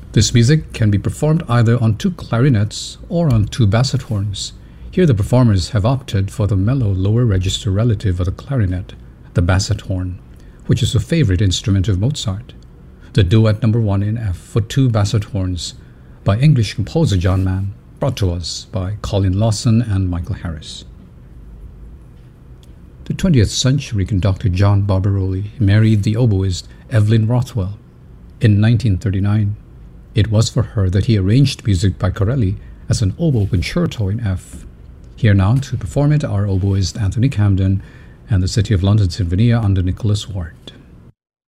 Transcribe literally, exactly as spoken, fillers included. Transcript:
This music can be performed either on two clarinets or on two basset horns. Here the performers have opted for the mellow lower register relative of the clarinet, the basset horn, which is a favorite instrument of Mozart. The Duet Number One in F for two basset horns by English composer John Mann, brought to us by Colin Lawson and Michael Harris. The twentieth century conductor John Barbaroli married the oboist Evelyn Rothwell. In nineteen thirty-nine, it was for her that he arranged music by Corelli as an oboe concerto in F. Here now to perform it are oboist Anthony Camden and the City of London Sinfonia under Nicholas Ward.